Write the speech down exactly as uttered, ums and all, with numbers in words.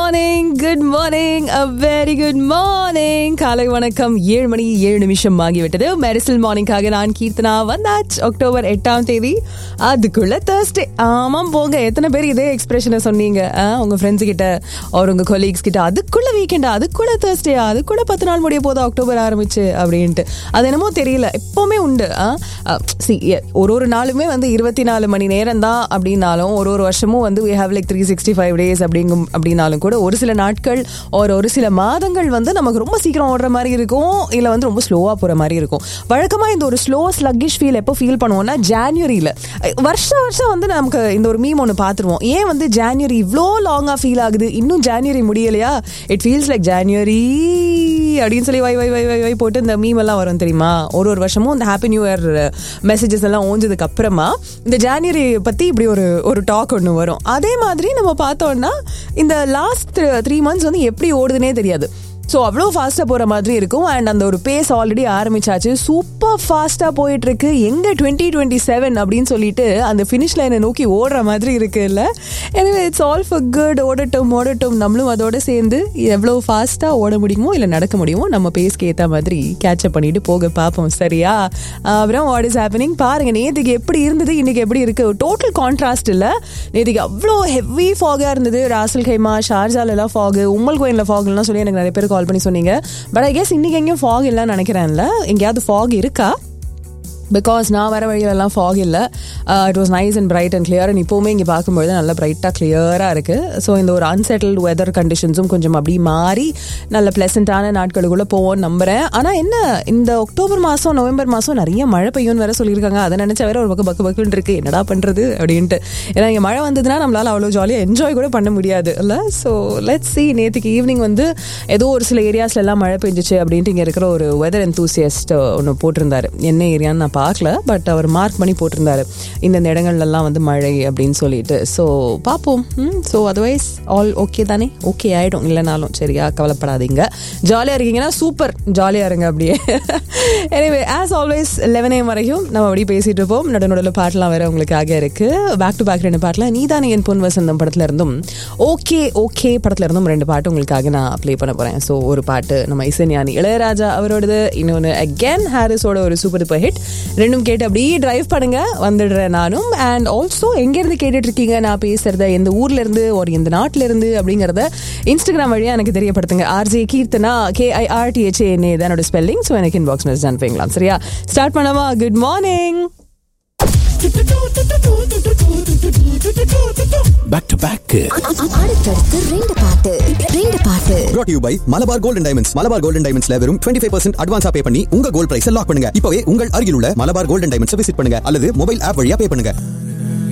Morning, good morning, a very good morning. காலை வணக்கம். ஏழு மணி ஏழு நிமிஷம் ஆகிவிட்டது. மெரிசல் மார்னிங்காக நான் கீர்த்தனா வந்தாச்சு. அக்டோபர் எட்டாம் தேதி, அதுக்குள்ள தேர்ஸ்டே. ஆமாம் போங்க, எத்தனை பேர் இதே எக்ஸ்பிரஷனை சொன்னீங்க உங்க ஃப்ரெண்ட்ஸ் கிட்ட ஒரு உங்க கொலீக்ஸ் கிட்ட? அதுக்குள்ள வீக்கெண்டா, அதுக்குள்ள தேர்ஸ்டேயா, அதுக்குள்ள பத்து நாள் முடிய போதும் அக்டோபர் ஆரம்பிச்சு அப்படின்ட்டு. அது என்னமோ தெரியல, எப்பவுமே உண்டு. ஒரு ஒரு நாளுமே வந்து இருபத்தி நாலு மணி நேரம் தான் அப்படின்னாலும், ஒரு ஒரு வருஷமும் வந்து we have like three sixty five days அப்படிங்கும் அப்படின்னாலும் கூட ஒரு சில நாட்கள் ஒரு ஒரு சில மாதங்கள் வந்து நமக்கு ரொம்ப சீக்கிரம் ஓடுற மாதிரி இருக்கும், இல்லை வந்து ரொம்ப ஸ்லோவாக போகிற மாதிரி இருக்கும். வழக்கமாக இந்த ஒரு ஸ்லோ ஸ்லக்கிஷ் ஃபீல் எப்போ ஃபீல் பண்ணுவோம்னா ஜான்வரியில். வருஷம் வருஷம் வந்து நமக்கு இந்த ஒரு மீம் ஒன்று பார்த்துருவோம். ஏன் வந்து ஜான்வரி இவ்வளோ லாங்காக ஃபீல் ஆகுது, இன்னும் ஜான்வரி முடியலையா, இட் ஃபீல்ஸ் லைக் ஜான்வரி அப்படின்னு சொல்லி வை வை வை வை வை போட்டு இந்த மீம் எல்லாம் வரும் தெரியுமா? ஒரு ஒரு வருஷமும் இந்த ஹாப்பி நியூ இயர் மெசேஜஸ் எல்லாம் ஓஞ்சதுக்கு அப்புறமா இந்த ஜான்வரி பற்றி இப்படி ஒரு ஒரு டாக் ஒன்று வரும். அதே மாதிரி நம்ம பார்த்தோம்னா இந்த லாஸ்ட் த்ரீ மந்த்ஸ் வந்து எப்படி ஓடுதுன்னே தெரியாது. ஸோ அவ்வளோ ஃபாஸ்ட்டாக போகிற மாதிரி இருக்கும். அண்ட் அந்த ஒரு பேஸ் ஆல்ரெடி ஆரம்பிச்சாச்சு, சூப்பர் ஃபாஸ்ட்டாக போயிட்டு இருக்கு. எங்கே டுவெண்ட்டி டுவெண்ட்டி செவன் அப்படின்னு சொல்லிட்டு அந்த ஃபினிஷ் லைனை நோக்கி ஓடுற மாதிரி இருக்கு இல்லை? எனவே இட்ஸ் ஆல் ஃபார் குட். ஓடட்டும் ஓடட்டும், நம்மளும் அதோட சேர்ந்து எவ்வளோ ஃபாஸ்ட்டாக ஓட முடியுமோ இல்லை நடக்க முடியுமோ நம்ம பேஸ்க்கு ஏற்ற மாதிரி கேட்சப் பண்ணிட்டு போக பார்ப்போம், சரியா? அப்புறம் வாட் இஸ் ஹேப்பனிங் பாருங்க. நேற்றுக்கு எப்படி இருந்தது, இன்னைக்கு எப்படி இருக்கு, டோட்டல் கான்ட்ராஸ்ட் இல்லை? நேற்றுக்கு அவ்வளோ ஹெவி ஃபாகாக இருந்தது. ராசல் கைமா, ஷார்ஜாலெல்லாம் ஃபாகு, உம்மல் கோயிலில் ஃபாகுலாம் சொல்லி எனக்கு நிறைய பேர் கால் பண்ணி சொன்னீங்க. பட் ஐ கெஸ் இன்னைக்கு எங்கேயும் ஃபாக் இல்லைன்னு நினைக்கிறேன்ல. எங்கேயாவது ஃபாக் இருக்கா? பிகாஸ் நான் வர வழியிலலாம் ஃபாக் இல்லை. It was nice and bright and clear. And இப்போவுமே இங்கே பார்க்கும்பொழுது நல்லா பிரைட்டாக கிளியராக இருக்குது. ஸோ இந்த ஒரு அன்செட்டில்டு வெதர் கண்டிஷன்ஸும் கொஞ்சம் அப்படி மாறி நல்ல ப்ளசண்ட்டான நாட்களுக்குள்ளே போவோன்னு நம்புகிறேன். ஆனால் என்ன, இந்த அக்டோபர் மாதம் நவம்பர் மாதம் நிறைய மழை பெய்யும்னு வேறு சொல்லியிருக்காங்க. அதை நினச்சா வேறு ஒரு பக்கம் பக்கு பக்குன்னு இருக்குது, என்னடா பண்ணுறது அப்படின்ட்டு. ஏன்னா இங்கே மழை வந்ததுன்னா நம்மளால் அவ்வளோ ஜாலியாக என்ஜாய் கூட பண்ண முடியாது இல்லை? So let's see. நேற்றுக்கு ஈவினிங் வந்து ஏதோ ஒரு சில ஏரியாஸ்லாம் மழை பெஞ்சிச்சு அப்படின்ட்டு இங்கே இருக்கிற ஒரு வெதர் என்தூசியஸ்ட் ஒன்று போட்டிருந்தாரு. என்ன ஏரியான்னு நான் பார்க்கல, பட் அவர் மார்க் பண்ணி போட்டிருந்தாரு இந்தந்த இடங்கள்லாம் வந்து மழை அப்படின்னு சொல்லிட்டு. ஸோ பார்ப்போம். ஸோ அதர்வைஸ் ஆல் ஓகே தானே? ஓகே ஆகிடும் இல்லைனாலும், சரியா? கவலைப்படாதீங்க. ஜாலியாக இருக்கீங்கன்னா சூப்பர், ஜாலியாக இருங்க அப்படியே. Anyway as always eleven AM வரைக்கும் நம்ம அப்படியே பேசிட்டு இருப்போம். நடு நடுவில் பாட்டெலாம் வேறு உங்களுக்காக இருக்குது. பேக் டு பேக் ரெண்டு பாட்டில் நீதானே என் பொன் வசந்தம் படத்தில் இருந்தும் ஓகே ஓகே படத்தில் இருந்தும் ரெண்டு பாட்டு உங்களுக்காக நான் ப்ளே பண்ண போகிறேன். ஸோ ஒரு பாட்டு நம்ம இசைஞானி இளையராஜா அவரோடது, இன்னொன்று அகேன் ஹாரிஸோட ஒரு சூப்பர் டூப்பர் ஹிட். ரெண்டும் கேட்டு அப்படியே டிரைவ் பண்ணுங்க, வந்துடுறேன் நானும். அண்ட் ஆல்சோ எங்கேருந்து கேட்டுட்டு இருக்கீங்க, நான் பேசுறத எந்த ஊர்ல இருந்து ஒரு எந்த நாட்டில இருந்து அப்படிங்கிறத இன்ஸ்டாகிராம் வழியா எனக்கு தெரியப்படுத்துங்க. RJ Keerthana, K I R D H A என் ஏ தான் என்னோட ஸ்பெல்லிங். ஸோ எனக்கு இன்பாக்ஸ் மெசேஜ் அனுப்பிங்களா, சரியா? ஸ்டார்ட் பண்ணவா? Good morning. Back to back அடுத்தடுத்து ரெண்டு பாட்டு ரெண்டு பாட்டு brought to you by Malabar golden diamonds. Malabar golden டைமண்ட்ஸ்ல வெறும் டுவெண்ட்டி ஃபைவ் பர்சன்ட் அட்வான்ஸா பே பண்ணி உங்க கோல்ட் பிரைஸ் லாக் பண்ணுங்க. இப்பவே உங்கள் அருகில் உள்ள மலபார் கோல்டன் டைமண்ட்ஸ் விசிட் பண்ணுங்க அல்லது மொபைல் ஆப் வழியா பே பண்ணுங்க.